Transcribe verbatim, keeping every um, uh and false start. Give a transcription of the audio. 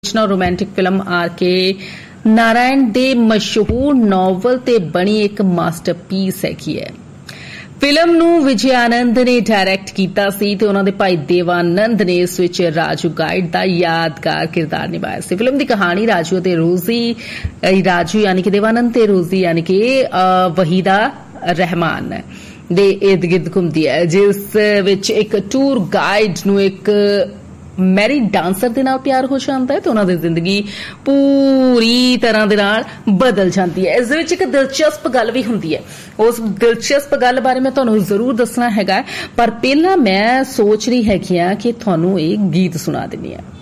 original romantic film are के नारायण दे मशहूर novel ते बनी एक मास्टरपीस हैगी है। फिल्म नूं विजय आनंद ने डायरैक्ट कीता सी ते उन्हां दे भाई देवानंद ने इस विच राजू गाइड दा यादगार किरदार निभाया सी। फिल्म दी कहानी राजू ते रोजी राजू यानी कि देवानंद ते रोजी यानी कि वहीदा रहमान दे इर्द गिर्द घुमदी है, जिस विच एक टूर गाइड नूं एक मैरिड डांसर दे नाल प्यार हो जाता है तो उन्हां दी जिंदगी पूरी तरह दे नाल बदल जाती है। इस विच एक दिलचस्प गल भी हुंदी है, उस दिलचस्प गल बारे मैं तुहानूं जरूर दसना हैगा, पर पहला मैं सोच रही हैगी कि तुहानूं एक गीत सुना दिंदी हां।